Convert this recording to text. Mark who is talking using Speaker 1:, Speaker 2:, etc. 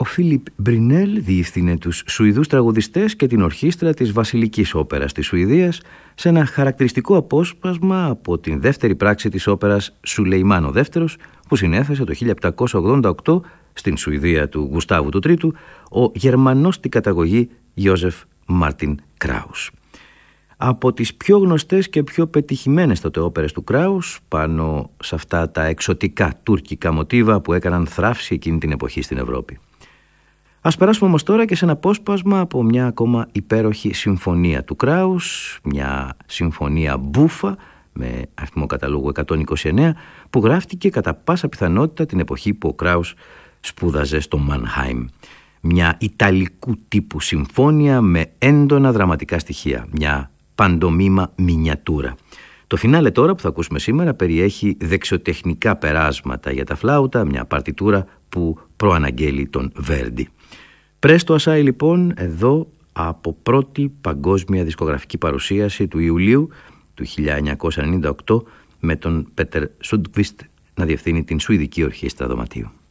Speaker 1: Ο Φίλιπ Μπρινέλ διεύθυνε τους Σουηδούς τραγουδιστές και την ορχήστρα της Βασιλικής Όπερας της Σουηδίας σε ένα χαρακτηριστικό απόσπασμα από την δεύτερη πράξη της όπερας Σουλεϊμάν ο Δεύτερος, που συνέθεσε το 1788 στην Σουηδία του Γουστάβου του Τρίτου ο Γερμανός στην καταγωγή Γιόζεφ Μάρτιν Κράους. Από τις πιο γνωστές και πιο πετυχημένες τότε όπερες του Κράους, πάνω σε αυτά τα εξωτικά τουρκικά μοτίβα που έκαναν θράψη εκείνη την εποχή στην Ευρώπη. Ας περάσουμε όμως τώρα και σε ένα απόσπασμα από μια ακόμα υπέροχη συμφωνία του Κράους, μια συμφωνία μπούφα με αριθμό καταλόγου 129, που γράφτηκε κατά πάσα πιθανότητα την εποχή που ο Κράους σπούδαζε στο Μανχάιμ. Μια ιταλικού τύπου συμφώνια με έντονα δραματικά στοιχεία, μια παντομήμα μινιατούρα. Το φινάλε τώρα που θα ακούσουμε σήμερα περιέχει δεξιοτεχνικά περάσματα για τα φλάουτα, μια παρτιτούρα που προαναγγέλει τον Βέρντι. Πρέστο ασάι λοιπόν εδώ από πρώτη παγκόσμια δισκογραφική παρουσίαση του Ιουλίου του 1998 με τον Πέτερ Σούντκβιστ να διευθύνει την Σουηδική Ορχήστρα Δωματίου.